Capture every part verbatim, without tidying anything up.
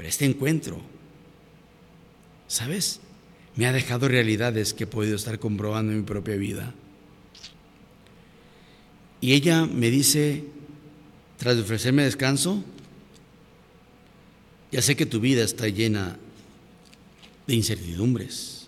Pero este encuentro, ¿sabes?, me ha dejado realidades que he podido estar comprobando en mi propia vida. Y ella me dice, tras ofrecerme descanso: ya sé que tu vida está llena de incertidumbres.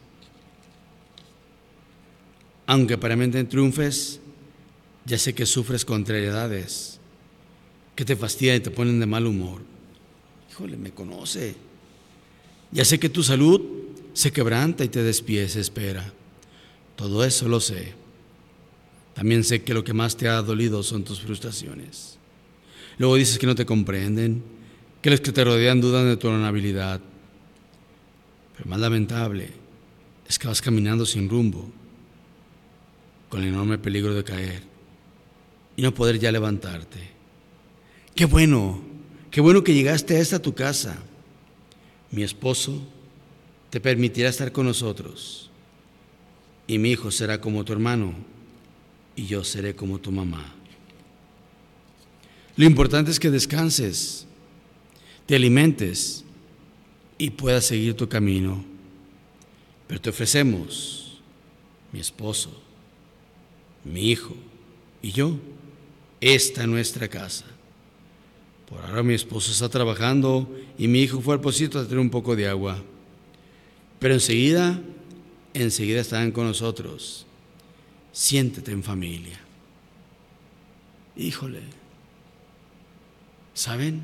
Aunque aparentemente triunfes, ya sé que sufres contrariedades que te fastidian y te ponen de mal humor. Híjole, me conoce. Ya sé que tu salud se quebranta y te despiespera. Todo eso lo sé. También sé que lo que más te ha dolido son tus frustraciones. Luego dices que no te comprenden, que los que te rodean dudan de tu honorabilidad. Pero más lamentable es que vas caminando sin rumbo, con el enorme peligro de caer y no poder ya levantarte. Qué bueno, qué bueno que llegaste a esta tu casa. Mi esposo te permitirá estar con nosotros, y mi hijo será como tu hermano, y yo seré como tu mamá. Lo importante es que descanses, te alimentes y puedas seguir tu camino. Pero te ofrecemos, mi esposo, mi hijo y yo, esta nuestra casa. Por ahora mi esposo está trabajando y mi hijo fue al pocito a traer un poco de agua. Pero enseguida, enseguida estarán con nosotros. Siéntete en familia. Híjole, ¿saben?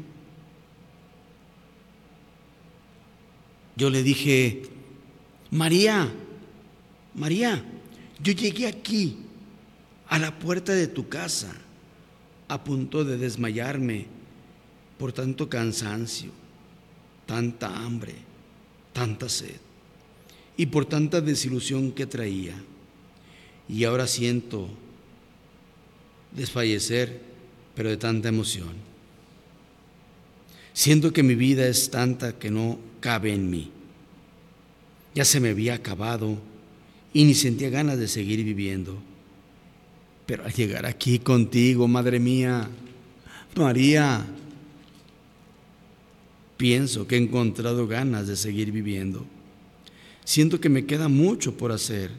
Yo le dije: María, María, yo llegué aquí, a la puerta de tu casa, a punto de desmayarme por tanto cansancio, tanta hambre, tanta sed y por tanta desilusión que traía. Y ahora siento desfallecer, pero de tanta emoción. Siento que mi vida es tanta que no cabe en mí. Ya se me había acabado y ni sentía ganas de seguir viviendo. Pero al llegar aquí contigo, madre mía, María, pienso que he encontrado ganas de seguir viviendo. Siento que me queda mucho por hacer.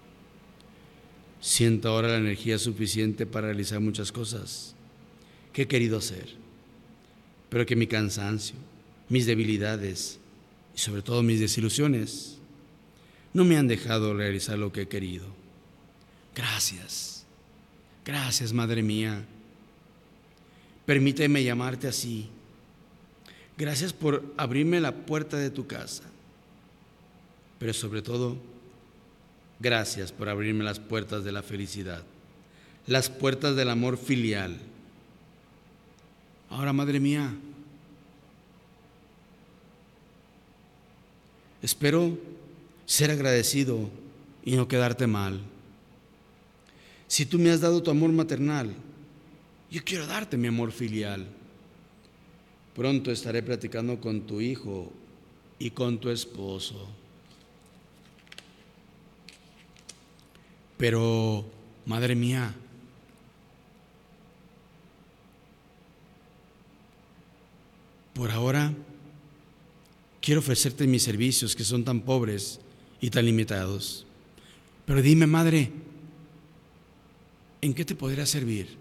Siento ahora la energía suficiente para realizar muchas cosas que he querido hacer, pero que mi cansancio, mis debilidades y sobre todo mis desilusiones no me han dejado realizar lo que he querido. Gracias, gracias, madre mía. Permíteme llamarte así. Gracias por abrirme la puerta de tu casa, pero sobre todo, gracias por abrirme las puertas de la felicidad, las puertas del amor filial. Ahora, madre mía, espero ser agradecido y no quedarte mal. Si tú me has dado tu amor maternal, yo quiero darte mi amor filial. Pronto estaré platicando con tu hijo y con tu esposo. Pero, madre mía, por ahora quiero ofrecerte mis servicios, que son tan pobres y tan limitados. Pero dime, madre, ¿en qué te podría servir?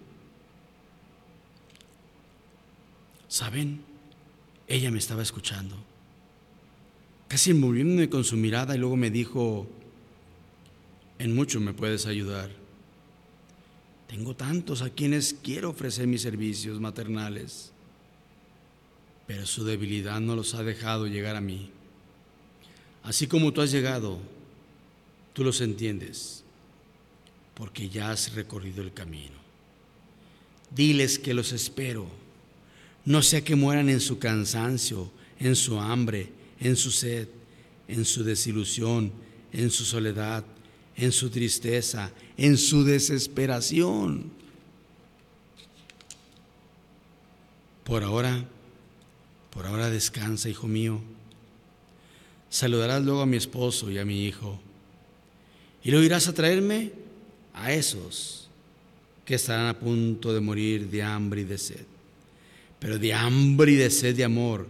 ¿Saben? Ella me estaba escuchando, casi envolviéndome con su mirada, y luego me dijo: en mucho me puedes ayudar. Tengo tantos a quienes quiero ofrecer mis servicios maternales, pero su debilidad no los ha dejado llegar a mí. Así como tú has llegado, tú los entiendes, porque ya has recorrido el camino. Diles que los espero, no sea que mueran en su cansancio, en su hambre, en su sed, en su desilusión, en su soledad, en su tristeza, en su desesperación. Por ahora, por ahora descansa, hijo mío. Saludarás luego a mi esposo y a mi hijo, y luego irás a traerme a esos que estarán a punto de morir de hambre y de sed, pero de hambre y de sed de amor,